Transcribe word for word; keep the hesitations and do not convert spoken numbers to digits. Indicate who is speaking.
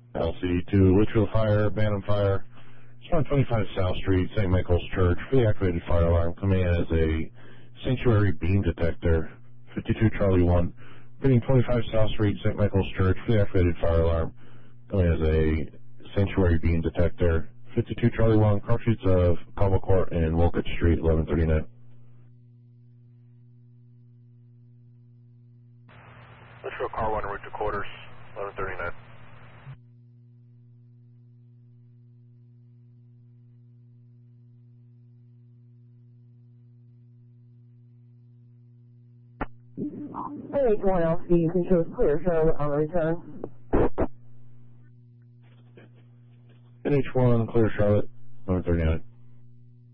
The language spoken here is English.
Speaker 1: L C to Litchfield Fire, Bantam Fire. It's on twenty-five South Street, Saint Michael's Church. For the activated fire alarm, coming in as a sanctuary beam detector. fifty-two Charlie one. Reading twenty-five South Street, Saint Michael's Church. For the activated fire alarm, coming in as a sanctuary beam detector. fifty-two Charlie one, car sheets of Calma Court and Wolcott Street, eleven thirty-nine.
Speaker 2: Litchfield Car one, route to quarters, eleven thirty-nine.
Speaker 3: N H one L C, you can show clear Charlotte on the return.
Speaker 1: N H one, clear Charlotte, eleven thirty-nine.